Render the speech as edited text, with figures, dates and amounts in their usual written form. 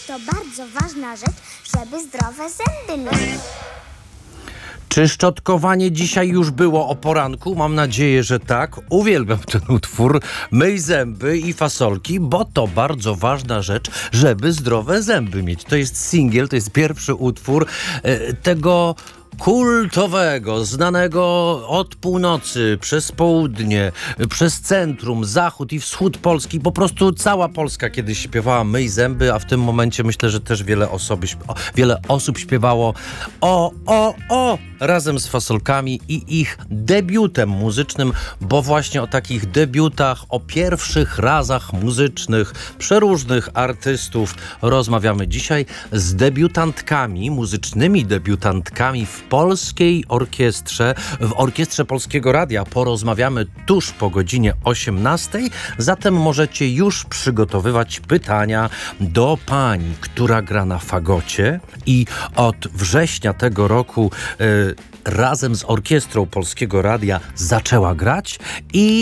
To bardzo ważna rzecz, żeby zdrowe zęby mieć. Czy szczotkowanie dzisiaj już było o poranku? Mam nadzieję, że tak. Uwielbiam ten utwór Myj zęby i fasolki, bo to bardzo ważna rzecz, żeby zdrowe zęby mieć. To jest singiel, to jest pierwszy utwór tego kultowego, znanego od północy, przez południe, przez centrum, zachód i wschód Polski. Po prostu cała Polska kiedyś śpiewała Myj zęby, a w tym momencie myślę, że też wiele osób śpiewało o razem z fasolkami i ich debiutem muzycznym, bo właśnie o takich debiutach, o pierwszych razach muzycznych przeróżnych artystów rozmawiamy dzisiaj z debiutantkami, muzycznymi debiutantkami w Polskiej Orkiestrze, w Orkiestrze Polskiego Radia. Porozmawiamy tuż po godzinie 18, zatem możecie już przygotowywać pytania do pani, która gra na fagocie i od września tego roku razem z Orkiestrą Polskiego Radia zaczęła grać i